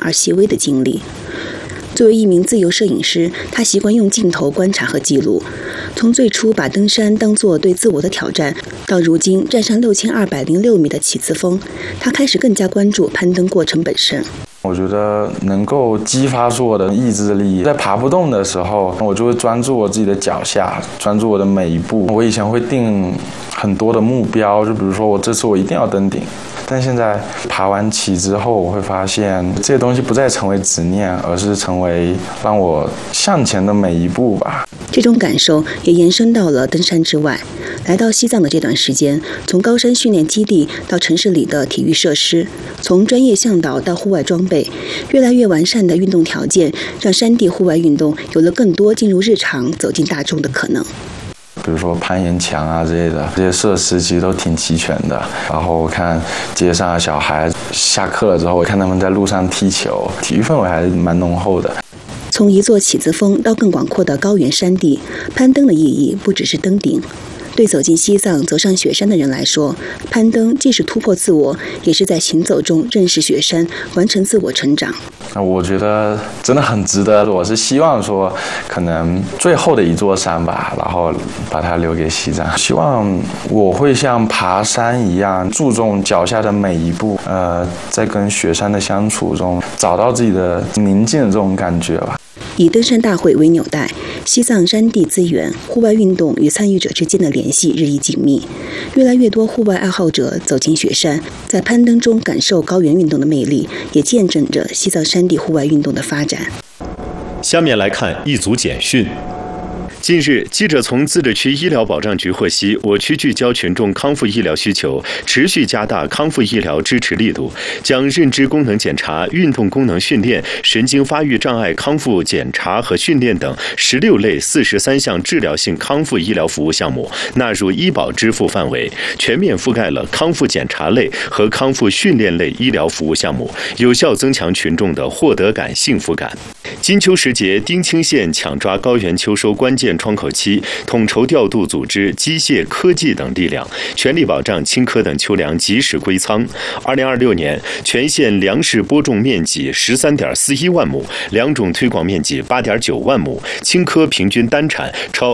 而细微的经历。作为一名自由摄影师，他习惯用镜头观察和记录。从最初把登山当作对自我的挑战，到如今站上6206米的起子峰，他开始更加关注攀登过程本身。 我觉得能够激发出我的意志力，在爬不动的时候，我就会专注我自己的脚下，专注我的每一步。我以前会定很多的目标，就比如说我这次我一定要登顶。但现在爬完起之后，我会发现这些东西不再成为执念，而是成为让我向前的每一步吧。 这种感受也延伸到了登山之外。来到西藏的这段时间，从高山训练基地到城市里的体育设施，从专业向导到户外装备，越来越完善的运动条件，让山地户外运动有了更多进入日常、走进大众的可能。 比如说攀岩墙啊之类的，这些设施其实都挺齐全的。然后我看街上的小孩下课了之后，我看他们在路上踢球，体育氛围还是蛮浓厚的。 从一座起子峰到更广阔的高原山地，攀登的意义不只是登顶。对走进西藏、走上雪山的人来说，攀登既是突破自我，也是在行走中认识雪山，完成自我成长。 我觉得真的很值得。我是希望说，可能最后的一座山吧，然后把它留给西藏。希望我会像爬山一样，注重脚下的每一步，在跟雪山的相处中，找到自己的宁静的这种感觉吧。 以登山大会为纽带，西藏山地资源、户外运动与参与者之间的联系日益紧密。越来越多户外爱好者走进雪山，在攀登中感受高原运动的魅力，也见证着西藏山地户外运动的发展。 下面来看一组简讯。近日，记者从自治区医疗保障局获悉，我区聚焦群众康复医疗需求，持续加大康复医疗支持力度，将认知功能检查、运动功能训练、神经发育障碍康复检查和训练等16类43项治疗性康复医疗服务项目纳入医保支付范围，全面覆盖了康复检查类和康复训练类医疗服务项目，有效增强群众的获得感、幸福感。金秋时节，丁青县抢抓高原秋收关键窗口期，统筹调度组织机械、科技等力量，全力保障青稞等秋粮及时归仓。2026年，全县粮食播种面积13.41万亩，良种推广面积8.9万亩，青稞平均单产超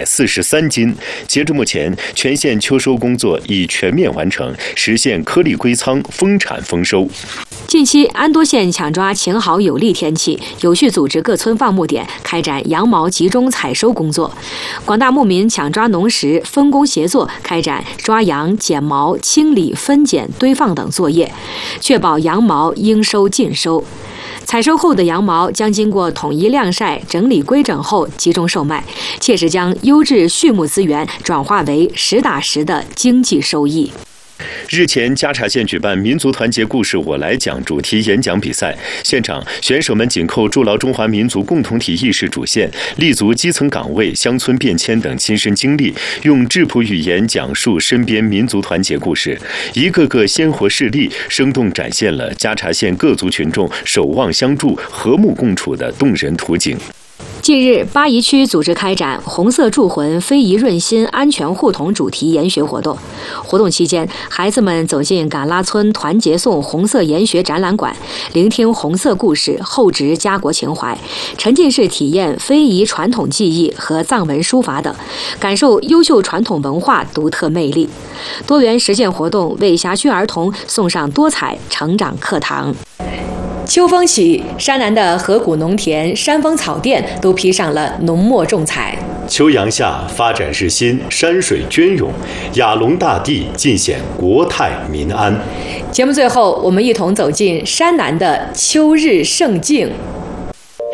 643斤。截至目前，全县秋收工作已全面完成，实现颗粒归仓、丰产丰收。 近期，安多县抢抓晴好有利天气，有序组织各村放牧点开展羊毛集中采收工作。广大牧民抢抓农时，分工协作，开展抓羊、剪毛、清理、分拣、堆放等作业，确保羊毛应收尽收。采收后的羊毛将经过统一晾晒、整理规整后集中售卖，切实将优质畜牧资源转化为实打实的经济收益。 日前，嘉察县举办民族团结故事我来讲主题演讲比赛，现场选手们紧扣筑牢中华民族共同体意识主线，立足基层岗位、乡村变迁等亲身经历，用质朴语言讲述身边民族团结故事，一个个鲜活事例，生动展现了嘉察县各族群众守望相助、和睦共处的动人图景。 近日，巴宜区组织开展红色铸魂非遗润心安全互动主题研学活动。活动期间，孩子们走进嘎拉村团结颂红色研学展览馆，聆听红色故事，厚植家国情怀，沉浸式体验非遗传统技艺和藏文书法等，感受优秀传统文化独特魅力。多元实践活动为辖区儿童送上多彩成长课堂。秋风起，山南的河谷农田、山峰草甸都披上了浓墨重彩。 秋阳下，发展日新，山水隽永，雅隆大地尽显国泰民安。 节目最后，我们一同走进山南的秋日胜境。